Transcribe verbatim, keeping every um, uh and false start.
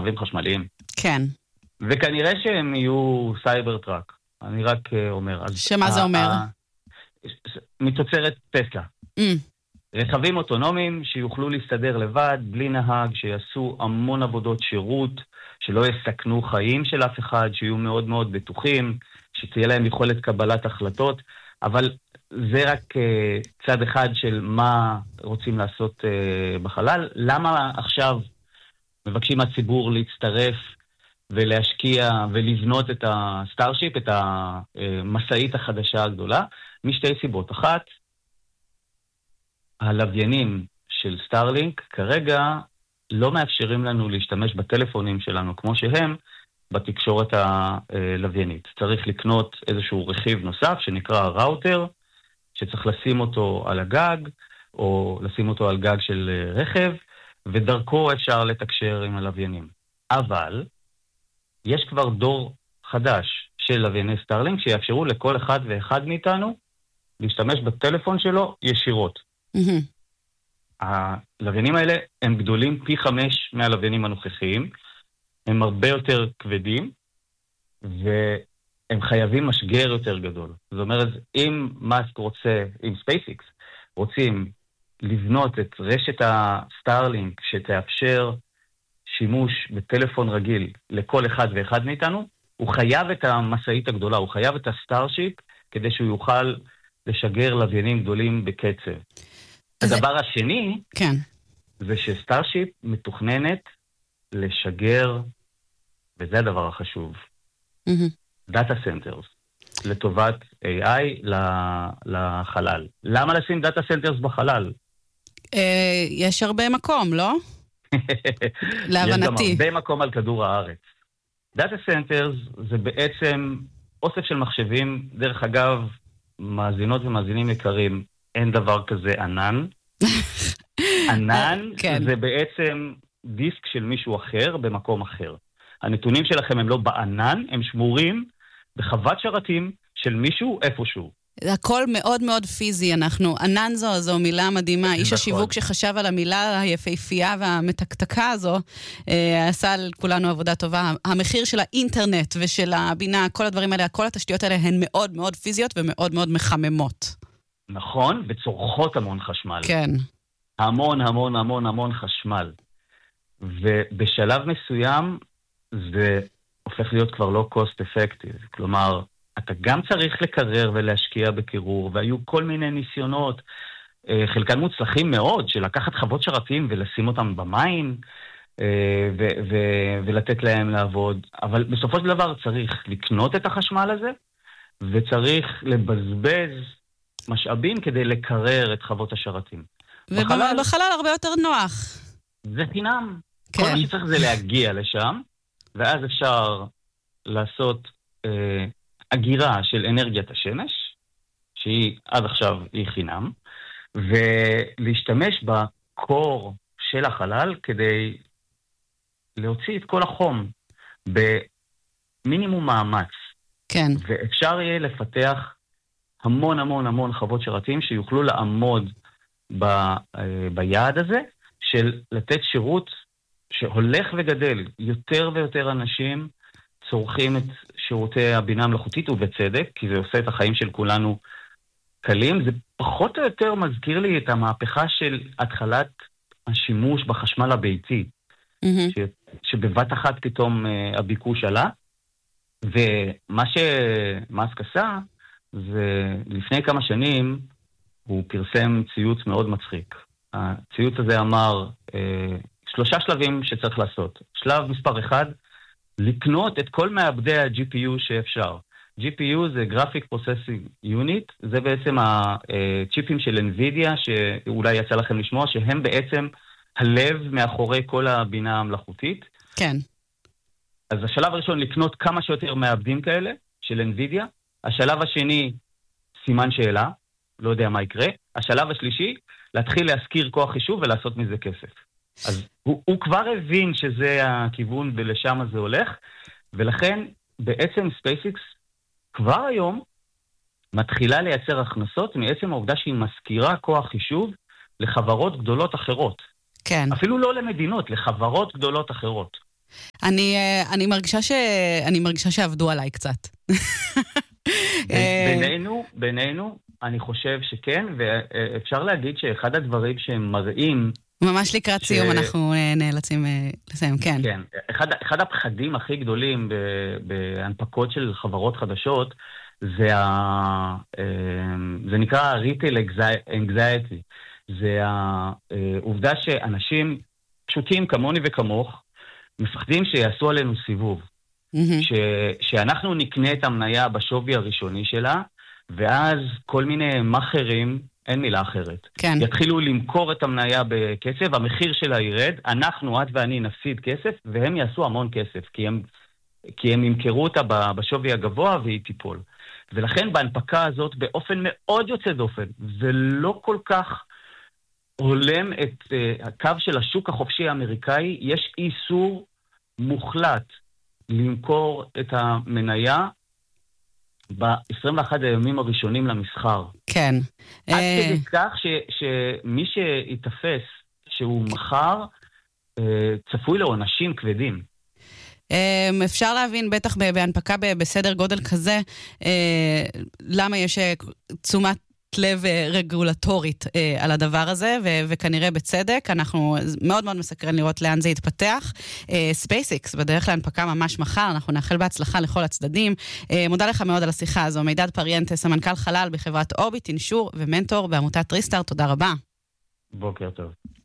רכבים חשמליים. כן. וכנראה שהם יהיו סייבר טראק. אני רק אומר. שמה זה אומר? מתוצרת טסלה. Mm. רכבים אוטונומיים שיוכלו להסתדר לבד, בלי נהג, שיעשו המון עבודות שירות, שלא יסכנו חיים של אף אחד, שיהיו מאוד מאוד בטוחים, שתהיה להם יכולת קבלת החלטות, אבל זה רק uh, צד אחד של מה רוצים לעשות uh, בחלל. למה עכשיו מבקשים מהציבור להצטרף ולהשקיע ולבנות את הסטארשיפ, את המסעית החדשה הגדולה? משתי סיבות. אחת, הלוויינים של סטארלינק כרגע לא מאפשרים לנו להשתמש בטלפונים שלנו כמו שהם בתקשורת הלוויינית. צריך לקנות איזשהו רכיב נוסף שנקרא ראוטר, שצריך לשים אותו על הגג, או לשים אותו על גג של רכב, ודרכו אפשר לתקשר עם הלוויינים. אבל יש כבר דור חדש של לווייני סטארלינק שיאפשרו לכל אחד ואחד מאיתנו להשתמש בטלפון שלו ישירות. Mm-hmm. הלוויינים האלה הם גדולים פי חמש מהלוויינים הנוכחיים, הם הרבה יותר כבדים, והם חייבים משגר יותר גדול. זאת אומרת, אם מאסק רוצה, אם ספייסיקס רוצים לבנות את רשת הסטארלינק שתאפשר שימוש בטלפון רגיל לכל אחד ואחד מאיתנו, הוא חייב את המסעית הגדולה, הוא חייב את הסטארשיפ כדי שהוא יוכל לשגר לוויינים גדולים בקצב. הדבר השני, כן. זה שסטארשיפ מתוכננת לשגר, וזה הדבר החשוב, דאטה סנטרס, לטובת איי איי לחלל. למה לשים דאטה סנטרס בחלל? יש הרבה מקום, לא? להבנתי. יש גם הרבה מקום על כדור הארץ. דאטה סנטרס זה בעצם אוסף של מחשבים, דרך אגב, מאזינות ומאזינים יקרים, אין דבר כזה ענן. ענן כן. זה בעצם דיסק של מישהו אחר במקום אחר. הנתונים שלכם הם לא בענן, הם שמורים בחוות שרתים של מישהו איפשהו. הכל מאוד מאוד פיזי, אנחנו, ענן זו, זו מילה מדהימה, איש השיווק שחשב על המילה היפהפייה והמתקתקה הזו, אה, עשה על כולנו עבודה טובה. המחיר של האינטרנט ושל הבינה, כל הדברים האלה, כל התשתיות האלה הן מאוד מאוד פיזיות ומאוד מאוד מחממות. נכון, וצורכות המון חשמל. כן. המון המון המון המון חשמל. ובשלב מסוים זה הופך להיות כבר לא cost effective. כלומר, אתה גם צריך לקרר ולהשקיע בקירור, והיו כל מיני ניסיונות, חלקן מוצלחים מאוד, של לקחת חוות שרתים ולשים אותם במים, ו- ו- ולתת להם לעבוד. אבל בסופו של דבר צריך לקנות את החשמל הזה, וצריך לבזבז משאבים כדי לקרר את חוות השרתים. ובחלל בחלל הרבה יותר נוח. זה חינם. כן. כל מה שצריך זה להגיע לשם, ואז אפשר לעשות אה, אגירה של אנרגיית השמש, שהיא עד עכשיו היא חינם, ולהשתמש בקור של החלל כדי להוציא את כל החום במינימום מאמץ. כן. ואפשר יהיה לפתח המון המון המון חוות שרתים שיוכלו לעמוד ב, אה, ביעד הזה, של לתת שירות שהולך וגדל. יותר ויותר אנשים צורכים את שירותי הבינה המלאכותית ובצדק, כי זה עושה את החיים של כולנו קלים. זה פחות או יותר מזכיר לי את המהפכה של התחלת השימוש בחשמל הביתי, Mm-hmm. ש, שבבת אחת פתאום uh, הביקוש עלה, ומה שמאסק עשה, זה לפני כמה שנים הוא פרסם ציוץ מאוד מצחיק. הציוץ הזה אמר uh, שלושה שלבים שצריך לעשות. שלב מספר אחד, לקנות את כל מעבדי ה-ג'י פי יו שאפשר. ג'י פי יו זה Graphic Processing Unit, זה בעצם הצ'יפים של NVIDIA, שאולי יצא לכם לשמוע, שהם בעצם הלב מאחורי כל הבינה המלאכותית. כן. אז השלב הראשון, לקנות כמה שיותר מעבדים כאלה, של NVIDIA. השלב השני, סימן שאלה, לא יודע מה יקרה. השלב השלישי, להתחיל להזכיר כוח חישוב ולעשות מזה כסף. אז הוא, הוא כבר הבין שזה הכיוון ולשם זה הולך, ולכן בעצם ספייסיקס כבר היום מתחילה לייצר הכנסות מעצם העובדה שהיא מזכירה כוח חישוב לחברות גדולות אחרות. כן. אפילו לא למדינות, לחברות גדולות אחרות. אני, אני מרגישה ש... אני מרגישה שעבדו עליי קצת. בינינו, בינינו, אני חושב שכן, ואפשר להגיד שאחד הדברים שהם מראים... ממש לקראת סיום אנחנו נאלצים לסיים, כן. כן, אחד, אחד הפחדים הכי גדולים בהנפקות של חברות חדשות, זה, ה, זה נקרא retail anxiety. זה העובדה שאנשים פשוטים כמוני וכמוך, מפחדים שיעשו עלינו סיבוב. ש, שאנחנו נקנה את המניה בשווי הראשוני שלה, ואז כל מיני מחרים, אין מילה אחרת, כן. יתחילו למכור את המניה בכסף, המחיר שלה ירד, אנחנו, את ואני נפסיד כסף, והם יעשו המון כסף, כי הם, כי הם ימכרו אותה בשווי הגבוה והיא תיפול. ולכן בהנפקה הזאת, באופן מאוד יוצא דופן, ולא כל כך הולם את uh, הקו של השוק החופשי האמריקאי, יש איסור מוחלט למכור את המניה ב-עשרים ואחד הימים הראשונים למסחר. כן. עד כדי כך ש, שמי שיתפס שהוא מחר, צפוי לעונשים כבדים. אפשר להבין בטח בהנפקה בסדר גודל כזה, למה יש תשומת לב רגולטורית אה, על הדבר הזה, ו- וכנראה בצדק. אנחנו מאוד מאוד מסקרן לראות לאן זה יתפתח. ספייסיקס, אה, בדרך להנפקה ממש מחר, אנחנו נאחל בהצלחה לכל הצדדים. אה, מודה לך מאוד על השיחה הזו. מידד פריאנטס, המנכ"ל חלל בחברת אורביט, אינשור ומנטור בעמותת ריסטארט. תודה רבה. בוקר טוב.